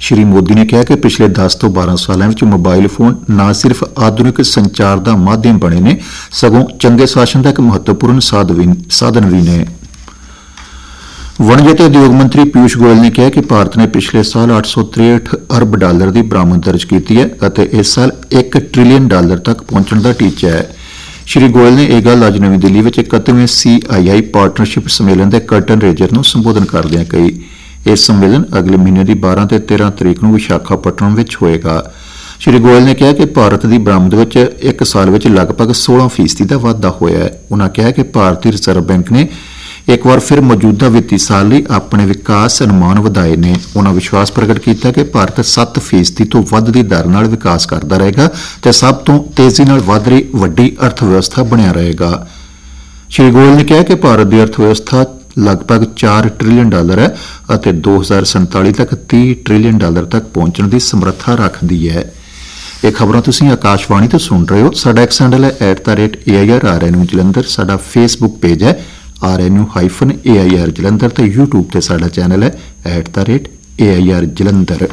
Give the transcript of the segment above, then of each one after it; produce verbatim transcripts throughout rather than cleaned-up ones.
ਸ਼੍ਰੀ ਮੋਦੀ ਨੇ ਕਿਹਾ ਕਿ ਪਿਛਲੇ ਦਸ ਤੋਂ ਬਾਰਾਂ ਸਾਲਾਂ ਵਿੱਚ ਮੋਬਾਈਲ ਫੋਨ ਨਾ ਸਿਰਫ ਆਧੁਨਿਕ ਸੰਚਾਰ ਦਾ ਮਾਧਿਅਮ ਬਣੇ ਨੇ, ਸਗੋਂ ਚੰਗੇ ਸ਼ਾਸਨ ਦਾ ਇੱਕ ਮਹੱਤਵਪੂਰਨ ਸਾਧਨ ਵੀ ਨੇ। ਵਣਜ ਅਤੇ ਉਦਯੋਗ ਮੰਤਰੀ ਪੀਯੂਸ਼ ਗੋਇਲ ਨੇ ਕਿਹਾ ਕਿ ਭਾਰਤ ਨੇ ਪਿਛਲੇ ਸਾਲ ਅੱਠ ਸੌ ਤਰੇਹਠ ਅਰਬ ਡਾਲਰ ਦੀ ਬਰਾਮਦ ਦਰਜ ਕੀਤੀ ਹੈ ਅਤੇ ਇਸ ਸਾਲ ਇੱਕ ਟ੍ਰਿਲੀਅਨ ਡਾਲਰ ਤੱਕ ਪਹੁੰਚਣ ਦਾ ਟੀਚਾ ਹੈ। ਸ਼੍ਰੀ ਗੋਇਲ ਨੇ ਇਹ ਗੱਲ ਅੱਜ ਨਵੀਂ ਦਿੱਲੀ ਵਿੱਚ ਇਕੱਤਵੇਂ ਸੀ ਆਈ ਆਈ ਪਾਰਟਨਰਸ਼ਿਪ ਸੰਮੇਲਨ ਦੇ ਕਰਟਨ ਰੇਜ਼ਰ ਨੂੰ ਸੰਬੋਧਨ ਕਰਦਿਆਂ ਕਹੀ। ਇਹ ਸੰਮੇਲਨ ਅਗਲੇ ਮਹੀਨੇ ਦੀ ਬਾਰਾਂ ਤੇ ਤੇਰਾਂ ਤਰੀਕ ਨੂੰ ਵਿਸ਼ਾਖਾਪਟਨਮ ਵਿੱਚ ਹੋਏਗਾ। ਸ਼੍ਰੀ ਗੋਇਲ ਨੇ ਕਿਹਾ ਕਿ ਭਾਰਤ ਦੀ ਬਰਾਮਦ ਵਿੱਚ ਇੱਕ ਸਾਲ ਵਿੱਚ ਲਗਭਗ ਸੋਲਾਂ ਫੀਸਦੀ ਦਾ ਵਾਧਾ ਹੋਇਆ ਹੈ। ਉਨ੍ਹਾਂ ਕਿਹਾ ਕਿ ਭਾਰਤੀ ਰਿਜ਼ਰਵ ਬੈਂਕ ਨੇ ਇੱਕ ਵਾਰ ਫਿਰ ਮੌਜੂਦਾ ਵਿੱਤੀ ਸਾਲ ਲਈ ਆਪਣੇ ਵਿਕਾਸ ਅਨੁਮਾਨ ਵਧਾਏ ਨੇ। ਉਨ੍ਹਾਂ ਵਿਸ਼ਵਾਸ ਪ੍ਰਗਟ ਕੀਤਾ ਕਿ ਭਾਰਤ ਸੱਤ ਫੀਸਦੀ ਤੋਂ ਵੱਧ ਦੀ ਦਰ ਨਾਲ ਵਿਕਾਸ ਕਰਦਾ ਰਹੇਗਾ ਤੇ ਸਭ ਤੋਂ ਤੇਜ਼ੀ ਨਾਲ ਵਧ ਰਹੀ ਵੱਡੀ ਅਰਥ ਵਿਵਸਥਾ ਬਣਿਆ ਰਹੇਗਾ। ਸ਼੍ਰੀ ਗੋਇਲ ਨੇ ਕਿਹਾ ਕਿ ਭਾਰਤ ਦੀ ਅਰਥ ਵਿਵਸਥਾ ਲਗਭਗ ਚਾਰ ਟ੍ਰਿਲੀਅਨ ਡਾਲਰ ਹੈ ਅਤੇ ਦੋ ਹਜ਼ਾਰ ਸੰਤਾਲੀ ਤੱਕ ਤੀਹ ਟ੍ਰਿਲੀਅਨ ਡਾਲਰ ਤੱਕ ਪਹੁੰਚਣ ਦੀ ਸਮਰੱਥਾ ਰੱਖਦੀ ਹੈ। ਇਹ ਖਬਰਾਂ ਤੁਸੀਂ ਆਕਾਸ਼ਵਾਣੀ ਤੋਂ ਸੁਣ ਰਹੇ ਹੋ। ਸਾਡਾ ਐਕਸ ਹੈਂਡਲ ਹੈ at the rate A I R R N U Jalandhar. ਸਾਡਾ ਫੇਸਬੁੱਕ ਪੇਜ ਹੈ R N U hyphen A I R Jalandhar ਤੇ ਯੂਟਿਊਬ ਤੇ ਸਾਡਾ ਚੈਨਲ ਹੈ at the rate A I R Jalandhar.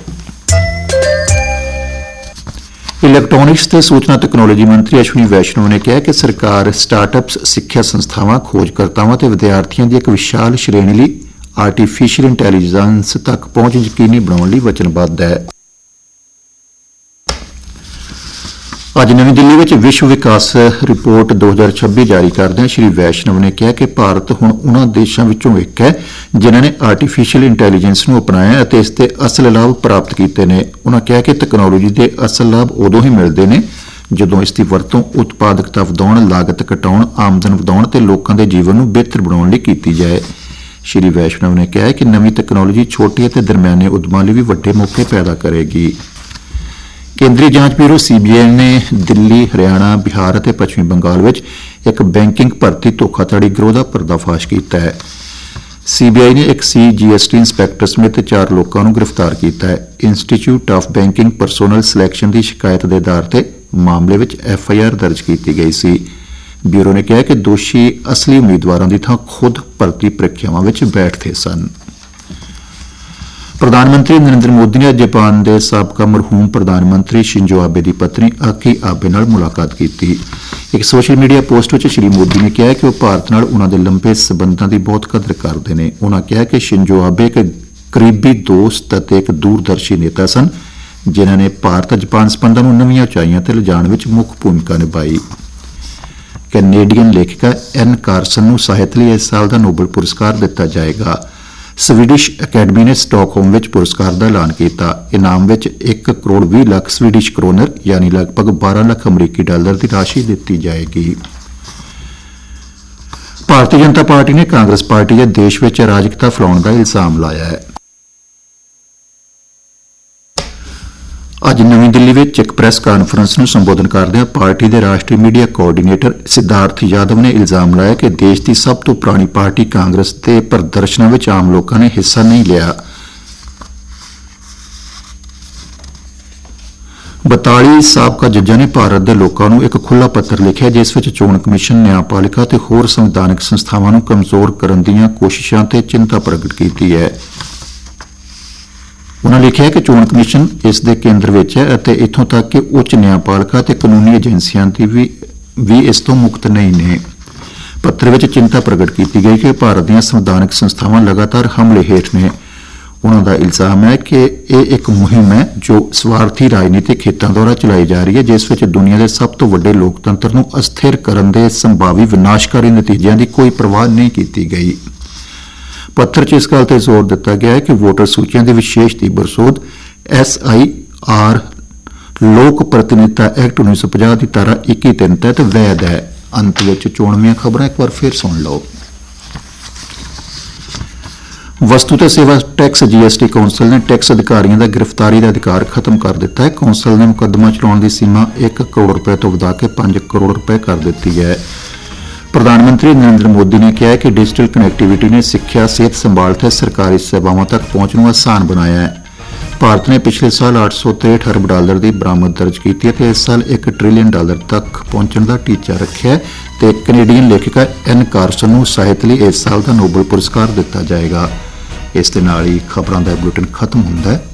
Electronics ਤੇ ਸੂਚਨਾ ਤਕਨਾਲੋਜੀ ਮੰਤਰੀ ਅਸ਼ਵਨੀ ਵੈਸ਼ਨਵ ਨੇ ਕਿਹਾ ਕਿ ਸਰਕਾਰ ਸਟਾਰਟਅਪਸ, ਸਿੱਖਿਆ ਸੰਸਥਾਵਾਂ, ਖੋਜਕਰਤਾਵਾਂ ਤੇ ਵਿਦਿਆਰਥੀਆਂ ਦੀ ਇੱਕ ਵਿਸ਼ਾਲ ਸ਼੍ਰੇਣੀ ਲਈ ਆਰਟੀਫੀਸ਼ੀਅਲ ਇੰਟੈਲੀਜੈਂਸ ਤੱਕ ਪਹੁੰਚ ਯਕੀਨੀ ਬਣਾਉਣ ਲਈ ਵਚਨਬੱਧ ਹੈ। ਅੱਜ ਨਵੀਂ ਦਿੱਲੀ ਵਿੱਚ ਵਿਸ਼ਵ ਵਿਕਾਸ ਰਿਪੋਰਟ ਦੋ ਹਜ਼ਾਰ ਛੱਬੀ ਜਾਰੀ ਕਰਦਿਆਂ ਸ਼੍ਰੀ ਵੈਸ਼ਨਵ ਨੇ ਕਿਹਾ ਕਿ ਭਾਰਤ ਹੁਣ ਉਨ੍ਹਾਂ ਦੇਸ਼ਾਂ ਵਿੱਚੋਂ ਇੱਕ ਹੈ ਜਿਨ੍ਹਾਂ ਨੇ ਆਰਟੀਫੀਸ਼ੀਅਲ ਇੰਟੈਲੀਜੈਂਸ ਨੂੰ ਅਪਣਾਇਆ ਅਤੇ ਇਸ ਦੇ ਅਸਲ ਲਾਭ ਪ੍ਰਾਪਤ ਕੀਤੇ ਨੇ। ਉਨ੍ਹਾਂ ਕਿਹਾ ਕਿ ਤਕਨਾਲੋਜੀ ਦੇ ਅਸਲ ਲਾਭ ਉਦੋਂ ਹੀ ਮਿਲਦੇ ਨੇ ਜਦੋਂ ਇਸ ਦੀ ਵਰਤੋਂ ਉਤਪਾਦਕਤਾ ਵਧਾਉਣ, ਲਾਗਤ ਘਟਾਉਣ, ਆਮਦਨ ਵਧਾਉਣ ਤੇ ਲੋਕਾਂ ਦੇ ਜੀਵਨ ਨੂੰ ਬਿਹਤਰ ਬਣਾਉਣ ਲਈ ਕੀਤੀ ਜਾਏ। ਸ਼੍ਰੀ ਵੈਸ਼ਨਵ ਨੇ ਕਿਹਾ ਕਿ ਨਵੀਂ ਤਕਨਾਲੋਜੀ ਛੋਟੇ ਅਤੇ ਦਰਮਿਆਨੇ ਉਦਮਾਂ ਲਈ ਵੀ ਵੱਡੇ ਮੌਕੇ ਪੈਦਾ ਕਰੇਗੀ। ਕੇਂਦਰੀ ਜਾਂਚ ਬਿਊਰੋ ਸੀ ਬੀ ਆਈ ਨੇ ਦਿੱਲੀ, ਹਰਿਆਣਾ, ਬਿਹਾਰ ਅਤੇ ਪੱਛਮੀ ਬੰਗਾਲ ਵਿੱਚ ਇੱਕ ਬੈਂਕਿੰਗ ਭਰਤੀ ਧੋਖਾਧੜੀ ਗਿਰੋਹ ਦਾ ਪਰਦਾਫਾਸ਼ ਕੀਤਾ ਹੈ। ਸੀ ਬੀ ਆਈ ਨੇ ਇੱਕ ਸੀ ਜੀ ਐਸ ਟੀ ਇੰਸਪੈਕਟਰ ਸਮੇਤ ਚਾਰ ਲੋਕਾਂ ਨੂੰ ਗ੍ਰਿਫਤਾਰ ਕੀਤਾ ਹੈ। Institute of banking personnel selection ਦੀ ਸ਼ਿਕਾਇਤ ਦੇ ਆਧਾਰ ਤੇ ਮਾਮਲੇ ਵਿੱਚ ਐਫ ਆਈ ਆਰ ਦਰਜ ਕੀਤੀ ਗਈ ਸੀ। ਬਿਊਰੋ ਨੇ ਕਿਹਾ ਕਿ ਦੋਸ਼ੀ ਅਸਲੀ ਉਮੀਦਵਾਰਾਂ ਦੀ ਥਾਂ ਖੁਦ ਭਰਤੀ ਪ੍ਰੀਖਿਆਵਾਂ ਵਿੱਚ ਬੈਠਦੇ ਸਨ। ਪ੍ਰਧਾਨ ਮੰਤਰੀ ਨਰਿੰਦਰ ਮੋਦੀ ਨੇ ਅੱਜ ਜਾਪਾਨ ਦੇ ਸਾਬਕਾ ਮਰਹੂਮ ਪ੍ਰਧਾਨ ਮੰਤਰੀ ਸ਼ਿੰਜੋ ਆਬੇ ਦੀ ਪਤਨੀ ਆਕੀ ਆਬੇ ਨਾਲ ਮੁਲਾਕਾਤ ਕੀਤੀ। ਇੱਕ ਸੋਸ਼ਲ ਮੀਡੀਆ ਪੋਸਟ ਵਿੱਚ ਸ਼੍ਰੀ ਮੋਦੀ ਨੇ ਕਿਹਾ ਕਿ ਉਹ ਭਾਰਤ ਨਾਲ ਉਨ੍ਹਾਂ ਦੇ ਲੰਬੇ ਸਬੰਧਾਂ ਦੀ ਬਹੁਤ ਕਦਰ ਕਰਦੇ ਨੇ। ਉਨ੍ਹਾਂ ਕਿਹਾ ਕਿ ਸ਼ਿੰਜੋ ਆਬੇ ਇੱਕ ਕਰੀਬੀ ਦੋਸਤ ਅਤੇ ਇੱਕ ਦੂਰਦਰਸ਼ੀ ਨੇਤਾ ਸਨ ਜਿਨ੍ਹਾਂ ਨੇ ਭਾਰਤ ਜਾਪਾਨ ਸਬੰਧਾਂ ਨੂੰ ਨਵੀਆਂ ਉਚਾਈਆਂ ਤੇ ਲਿਜਾਣ ਵਿੱਚ ਮੁੱਖ ਭੂਮਿਕਾ ਨਿਭਾਈ। ਕੈਨੇਡੀਅਨ ਲੇਖਿਕਾ ਐਨ ਕਾਰਸਨ ਨੂੰ ਸਾਹਿਤ ਲਈ ਇਸ ਸਾਲ ਦਾ ਨੋਬਲ ਪੁਰਸਕਾਰ ਦਿੱਤਾ ਜਾਏਗਾ। ਸਵੀਡਿਸ਼ ਅਕੈਡਮੀ ਨੇ ਸਟਾਕਹੋਮ ਵਿੱਚ ਪੁਰਸਕਾਰ ਦਾ ਐਲਾਨ ਕੀਤਾ। ਇਨਾਮ ਵਿੱਚ ਇੱਕ ਕਰੋੜ ਵੀਹ ਲੱਖ ਸਵੀਡਿਸ਼ ਕਰੋਨਰ ਯਾਨੀ ਲਗਭਗ ਬਾਰਾਂ ਲੱਖ ਅਮਰੀਕੀ ਡਾਲਰ ਦੀ ਰਾਸ਼ੀ ਦਿੱਤੀ ਜਾਏਗੀ। ਭਾਰਤੀ ਜਨਤਾ ਪਾਰਟੀ ਨੇ ਕਾਂਗਰਸ ਪਾਰਟੀ ਦੇ ਦੇਸ਼ ਵਿੱਚ ਅਰਾਜਕਤਾ ਫੈਲਾਉਣ ਦਾ ਇਲਜ਼ਾਮ ਲਾਇਆ ਹੈ। ਅੱਜ ਨਵੀਂ ਦਿੱਲੀ ਵਿੱਚ ਇੱਕ ਪ੍ਰੈਸ ਕਾਨਫਰੰਸ ਨੂੰ ਸੰਬੋਧਨ ਕਰਦਿਆਂ ਪਾਰਟੀ ਦੇ ਰਾਸ਼ਟਰੀ ਮੀਡੀਆ ਕੋਆਰਡੀਨੇਟਰ ਸਿਧਾਰਥ ਯਾਦਵ ਨੇ ਇਲਜ਼ਾਮ ਲਾਇਆ ਕਿ ਦੇਸ਼ ਦੀ ਸਭ ਤੋਂ ਪੁਰਾਣੀ ਪਾਰਟੀ ਕਾਂਗਰਸ ਦੇ ਪ੍ਰਦਰਸ਼ਨਾਂ ਵਿੱਚ ਆਮ ਲੋਕਾਂ ਨੇ ਹਿੱਸਾ ਨਹੀਂ ਲਿਆ। ਬਤਾਲੀ ਸਾਬਕਾ ਜੱਜਾਂ ਨੇ ਭਾਰਤ ਦੇ ਲੋਕਾਂ ਨੂੰ ਇੱਕ ਖੁੱਲ੍ਹਾ ਪੱਤਰ ਲਿਖਿਆ ਜਿਸ ਵਿੱਚ ਚੋਣ ਕਮਿਸ਼ਨ, ਨਿਆਂਪਾਲਿਕਾ ਤੇ ਹੋਰ ਸੰਵਿਧਾਨਕ ਸੰਸਥਾਵਾਂ ਨੂੰ ਕਮਜ਼ੋਰ ਕਰਨ ਦੀਆਂ ਕੋਸ਼ਿਸ਼ਾਂ ਤੇ ਚਿੰਤਾ ਪ੍ਰਗਟ ਕੀਤੀ ਹੈ। ਉਨ੍ਹਾਂ ਲਿਖਿਆ ਕਿ ਚੋਣ ਕਮਿਸ਼ਨ ਇਸ ਦੇ ਕੇਂਦਰ ਵਿੱਚ ਹੈ ਅਤੇ ਇੱਥੋਂ ਤੱਕ ਕਿ ਉੱਚ ਨਿਆਂਪਾਲਿਕਾ ਤੇ ਕਾਨੂੰਨੀ ਏਜੰਸੀਆਂ ਦੀ ਵੀ, ਵੀ ਇਸ ਤੋਂ ਮੁਕਤ ਨਹੀਂ ਨੇ। ਪੱਤਰ ਵਿੱਚ ਚਿੰਤਾ ਪ੍ਰਗਟ ਕੀਤੀ ਗਈ ਕਿ ਭਾਰਤ ਦੀਆਂ ਸੰਵਿਧਾਨਕ ਸੰਸਥਾਵਾਂ ਲਗਾਤਾਰ ਹਮਲੇ ਹੇਠ ਨੇ। ਉਨ੍ਹਾਂ ਦਾ ਇਲਜ਼ਾਮ ਹੈ ਕਿ ਇਹ ਇੱਕ ਮੁਹਿੰਮ ਹੈ ਜੋ ਸਵਾਰਥੀ ਰਾਜਨੀਤਿਕ ਹਿੱਤਾਂ ਦੁਆਰਾ ਚਲਾਈ ਜਾ ਰਹੀ ਹੈ ਜਿਸ ਵਿੱਚ ਦੁਨੀਆ ਦੇ ਸਭ ਤੋਂ ਵੱਡੇ ਲੋਕਤੰਤਰ ਨੂੰ ਅਸਥਿਰ ਕਰਨ ਦੇ ਸੰਭਾਵੀ ਵਿਨਾਸ਼ਕਾਰੀ ਨਤੀਜਿਆਂ ਦੀ ਕੋਈ ਪਰਵਾਹ ਨਹੀਂ ਕੀਤੀ ਗਈ। ਪੱਤਰ 'ਚ ਇਸ ਗੱਲ ਤੇ ਜ਼ੋਰ ਦਿੱਤਾ ਗਿਆ ਹੈ ਕਿ ਵੋਟਰ ਸੂਚੀਆਂ ਦੀ ਵਿਸ਼ੇਸ਼ ਤੀਬਰ ਸੋਧ ਐਸ ਆਈ ਆਰ ਲੋਕ ਪ੍ਰਤੀਨਿਧਤਾ ਐਕਟ ਉੱਨੀ ਸੌ ਪੰਜਾਹ ਦੀ ਧਾਰਾ ਇੱਕੀ ਤਿੰਨ ਤਹਿਤ ਵੈਧ ਹੈ। ਅੰਤ ਵਿੱਚ ਚੋਣਵੀਆਂ ਖਬਰਾਂ ਇੱਕ ਵਾਰ ਫਿਰ ਸੁਣ ਲਓ। ਵਸਤੂ ਤੇ ਸੇਵਾ tax G S T council ਨੇ ਟੈਕਸ ਅਧਿਕਾਰੀਆਂ ਦਾ ਗ੍ਰਿਫਤਾਰੀ ਦਾ ਅਧਿਕਾਰ ਖਤਮ ਕਰ ਦਿੱਤਾ ਹੈ। ਕੌਂਸਲ ਨੇ ਮੁਕੱਦਮਾ ਚਲਾਉਣ ਦੀ ਸੀਮਾ ਇੱਕ ਕਰੋੜ ਰੁਪਏ ਤੋਂ ਵਧਾ ਕੇ ਪੰਜ ਕਰੋੜ ਰੁਪਏ ਕਰ ਦਿੱਤੀ ਹੈ। ਪ੍ਰਧਾਨ ਮੰਤਰੀ ਨਰਿੰਦਰ ਮੋਦੀ ਨੇ ਕਿਹਾ ਹੈ ਕਿ ਡਿਜੀਟਲ ਕਨੈਕਟੀਵਿਟੀ ਨੇ ਸਿੱਖਿਆ, ਸਿਹਤ ਸੰਭਾਲ ਤੇ ਸਰਕਾਰੀ ਸੇਵਾਵਾਂ ਤੱਕ ਪਹੁੰਚ ਨੂੰ ਆਸਾਨ ਬਣਾਇਆ ਹੈ। ਭਾਰਤ ਨੇ ਪਿਛਲੇ ਸਾਲ ਅੱਠ ਸੌ ਤਰੇਹਠ ਅਰਬ ਡਾਲਰ ਦੀ ਬਰਾਮਦ ਦਰਜ ਕੀਤੀ ਹੈ ਤੇ ਇਸ ਸਾਲ ਇੱਕ ਟ੍ਰਿਲੀਅਨ ਡਾਲਰ ਤੱਕ ਪਹੁੰਚਣ ਦਾ ਟੀਚਾ ਰੱਖਿਆ ਹੈ ਤੇ ਕੈਨੇਡੀਅਨ ਲੇਖਿਕਾ ਐਨ ਕਾਰਸਨ ਨੂੰ ਸਾਹਿਤ ਲਈ ਇਸ ਸਾਲ ਦਾ ਨੋਬਲ ਪੁਰਸਕਾਰ ਦਿੱਤਾ ਜਾਏਗਾ। ਇਸ ਦੇ ਨਾਲ ਹੀ ਖਬਰਾਂ ਦਾ ਬੁਲੇਟਿਨ ਖਤਮ ਹੁੰਦਾ ਹੈ।